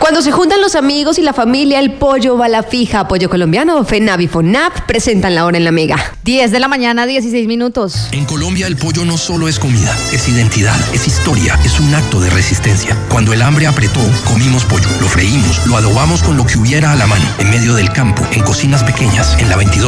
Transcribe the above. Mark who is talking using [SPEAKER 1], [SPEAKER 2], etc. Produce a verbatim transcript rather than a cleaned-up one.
[SPEAKER 1] Cuando se juntan los amigos y la familia, el pollo va a la fija. Pollo colombiano, FENAV y FONAP presentan la hora en la Mega.
[SPEAKER 2] diez de la mañana, dieciséis minutos.
[SPEAKER 3] En Colombia el pollo no solo es comida, es identidad, es historia, es un acto de resistencia. Cuando el hambre apretó, comimos pollo, lo freímos, lo adobamos con lo que hubiera a la mano, en medio del campo, en cocinas pequeñas, en la veintidós.